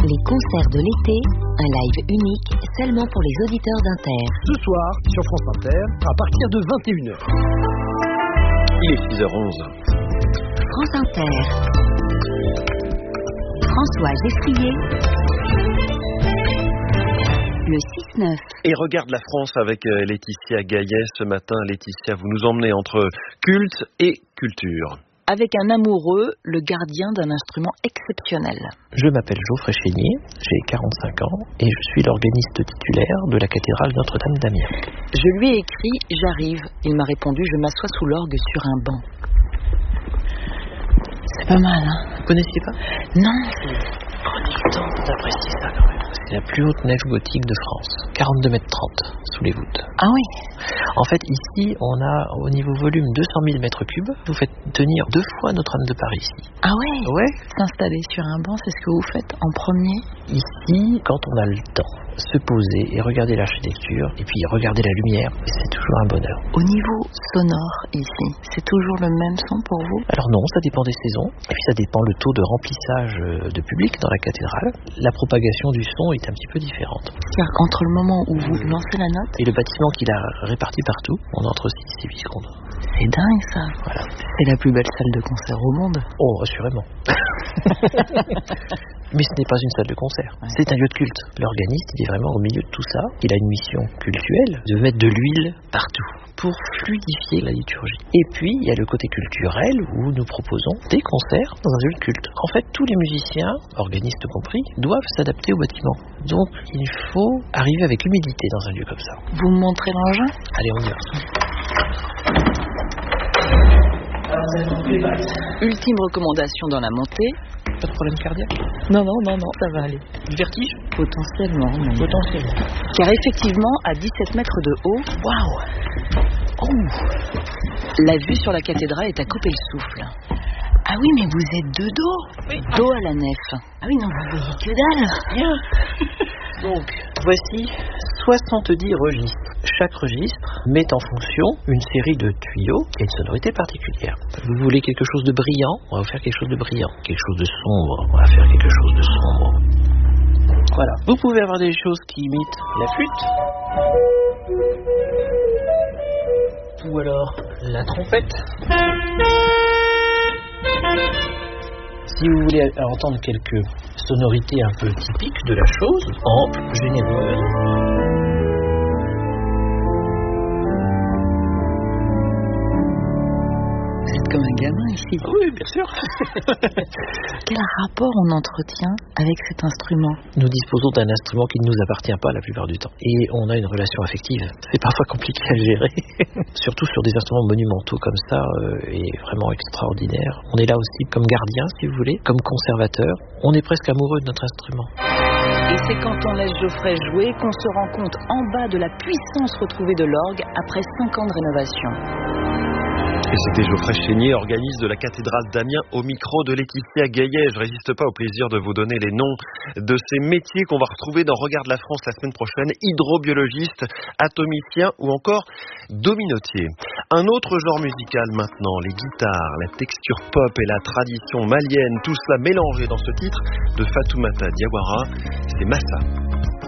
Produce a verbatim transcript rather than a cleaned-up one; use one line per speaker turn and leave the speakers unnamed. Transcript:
Les concerts de l'été, un live unique seulement pour les auditeurs d'Inter.
Ce soir, sur France Inter, à partir de vingt et une heures.
Il est six heures onze.
France Inter. François Geffrier. Le six neuf.
Et regarde la France avec Laetitia Gaillet ce matin. Laetitia, vous nous emmenez entre culte et culture.
Avec un amoureux, le gardien d'un instrument exceptionnel.
Je m'appelle Geoffrey Chénier, j'ai quarante-cinq ans et je suis l'organiste titulaire de la cathédrale Notre-Dame d'Amiens.
Je lui ai écrit « J'arrive ». Il m'a répondu « Je m'assois sous l'orgue sur un banc ». C'est pas mal, hein?
Vous connaissiez pas?
Non.
Prenez le temps d'apprécier ça quand même. C'est la plus haute nef gothique de France, quarante-deux mètres trente sous les voûtes.
Ah oui.
En fait, ici, on a au niveau volume deux cent mille mètres cubes. Vous faites tenir deux fois Notre-Dame de Paris ici.
Ah ouais.
Ouais.
S'installer sur un banc, c'est ce que vous faites en premier?
Ici, quand on a le temps, se poser et regarder l'architecture, et puis regarder la lumière, c'est toujours un bonheur.
Au niveau sonore, ici, c'est toujours le même son pour vous?
Alors non, ça dépend des saisons, et puis ça dépend le taux de remplissage de public dans la cathédrale. La propagation du son est un petit peu différente.
C'est-à-dire qu'entre le moment où vous lancez la note
et le bâtiment qu'il a réparti partout, on a entre six et huit secondes.
C'est dingue ça.
Voilà.
C'est la plus belle salle de concert au monde.
Oh, assurément. Mais ce n'est pas une salle de concert, ouais. C'est un lieu de culte. L'organiste, il est vraiment au milieu de tout ça. Il a une mission cultuelle de mettre de l'huile partout pour fluidifier la liturgie. Et puis, il y a le côté culturel où nous proposons des concerts dans un lieu de culte. En fait, tous les musiciens, organistes compris, doivent s'adapter au bâtiment. Donc, il faut arriver avec humilité dans un lieu comme ça.
Vous me montrez l'engin?
Allez, on y va.
Ultime recommandation dans la montée.
Pas de problème cardiaque?
Non, non, non, non, ça va aller.
Du vertige?
Potentiellement. Mais...
Potentiellement.
Car effectivement, à dix-sept mètres de haut, waouh! Oh! La vue sur la cathédrale est à couper le souffle. Ah oui, mais vous êtes de dos.
Oui.
Dos à la nef. Ah oui, non, vous voyez que dalle.
Bien. Donc, voici soixante-dix registres. Chaque registre met en fonction une série de tuyaux et une sonorité particulière. Vous voulez quelque chose de brillant? On va vous faire quelque chose de brillant. Quelque chose de sombre? On va faire quelque chose de sombre. Voilà. Vous pouvez avoir des choses qui imitent la flûte. Ou alors la trompette. Si vous voulez entendre quelques sonorités un peu typiques de la chose, ample, généreuse.
Comme un gamin ici.
Oui, bien sûr.
Quel rapport on entretient avec cet instrument?
Nous disposons d'un instrument qui ne nous appartient pas la plupart du temps. Et on a une relation affective. C'est parfois compliqué à gérer. Surtout sur des instruments monumentaux comme ça, euh, et vraiment extraordinaires. On est là aussi comme gardien, si vous voulez, comme conservateur. On est presque amoureux de notre instrument.
Et c'est quand on laisse Geoffrey jouer qu'on se rend compte en bas de la puissance retrouvée de l'orgue après cinq ans de rénovation.
Et c'était Geoffrey Chénier, organiste de la cathédrale d'Amiens, au micro de Laetitia Gaillet. Je résiste pas au plaisir de vous donner les noms de ces métiers qu'on va retrouver dans Regarde la France la semaine prochaine. Hydrobiologiste, atomicien ou encore dominotier. Un autre genre musical maintenant, les guitares, la texture pop et la tradition malienne, tout cela mélangé dans ce titre de Fatoumata Diawara, c'est Massa.